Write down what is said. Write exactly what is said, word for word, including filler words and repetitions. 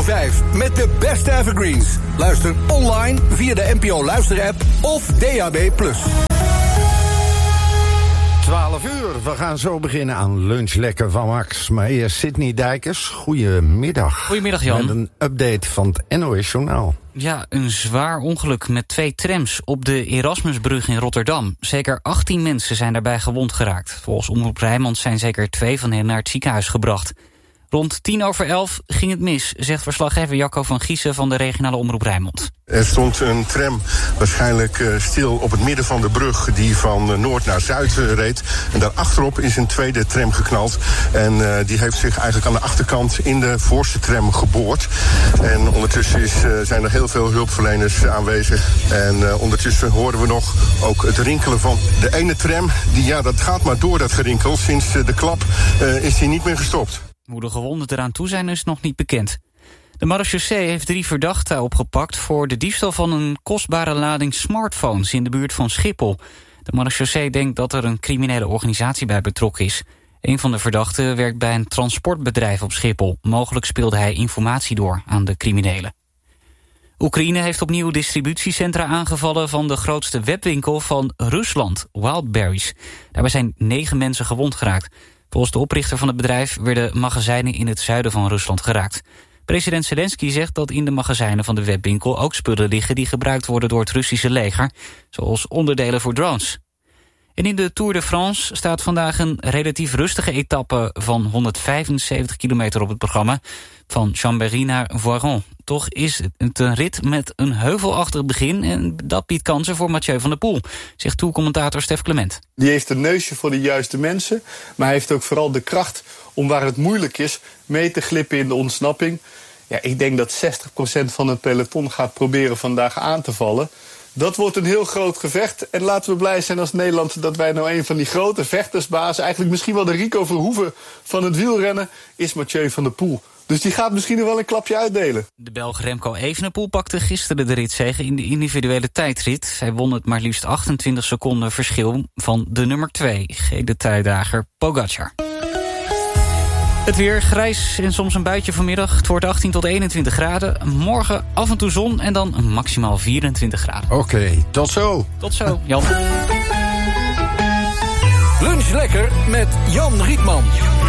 vijf met de beste evergreens. Luister online via de N P O Luisterapp of D A B plus. twaalf uur, we gaan zo beginnen aan Lunch Lekker van Max. Maar eerst Sidney Dijkers, goedemiddag. Goedemiddag, Jan. Met een update van het N O S Journaal. Ja, een zwaar ongeluk met twee trams op de Erasmusbrug in Rotterdam. Zeker achttien mensen zijn daarbij gewond geraakt. Volgens Omroep Rijnmond zijn zeker twee van hen naar het ziekenhuis gebracht. Rond tien over elf ging het mis, zegt verslaggever Jacco van Giessen van de regionale Omroep Rijnmond. Er stond een tram waarschijnlijk uh, stil op het midden van de brug die van uh, noord naar zuid uh, reed. En daarachterop is een tweede tram geknald. En uh, die heeft zich eigenlijk aan de achterkant in de voorste tram geboord. En ondertussen is, uh, zijn er heel veel hulpverleners uh, aanwezig. En uh, ondertussen horen we nog ook het rinkelen van de ene tram. Die, ja, dat gaat maar door, dat gerinkel. Sinds uh, de klap uh, is die niet meer gestopt. Hoe de gewonden eraan toe zijn is nog niet bekend. De marechaussee heeft drie verdachten opgepakt voor de diefstal van een kostbare lading smartphones in de buurt van Schiphol. De marechaussee denkt dat er een criminele organisatie bij betrokken is. Een van de verdachten werkt bij een transportbedrijf op Schiphol. Mogelijk speelde hij informatie door aan de criminelen. Oekraïne heeft opnieuw distributiecentra aangevallen van de grootste webwinkel van Rusland, Wildberries. Daarbij zijn negen mensen gewond geraakt. Volgens de oprichter van het bedrijf werden magazijnen in het zuiden van Rusland geraakt. President Zelensky zegt dat in de magazijnen van de webwinkel ook spullen liggen die gebruikt worden door het Russische leger, zoals onderdelen voor drones. En in de Tour de France staat vandaag een relatief rustige etappe van honderdvijfenzeventig kilometer op het programma, van Chambéry naar Voiron. Toch is het een rit met een heuvelachtig begin en dat biedt kansen voor Mathieu van der Poel, zegt tourcommentator Stef Clement. Die heeft een neusje voor de juiste mensen, maar hij heeft ook vooral de kracht om waar het moeilijk is mee te glippen in de ontsnapping. Ja, ik denk dat zestig procent van het peloton gaat proberen vandaag aan te vallen. Dat wordt een heel groot gevecht. En laten we blij zijn als Nederland dat wij nou een van die grote vechtersbazen, eigenlijk misschien wel de Rico Verhoeven van het wielrennen, is Mathieu van der Poel. Dus die gaat misschien nog wel een klapje uitdelen. De Belg Remco Evenepoel pakte gisteren de ritzege in de individuele tijdrit. Hij won het maar liefst achtentwintig seconden verschil van de nummer twee, de tijddager Pogacar. Het weer grijs en soms een buitje vanmiddag. Het wordt achttien tot eenentwintig graden. Morgen af en toe zon en dan maximaal vierentwintig graden. Oké, okay, tot zo. Tot zo, Jan. Lunch Lekker met Jan Rietman.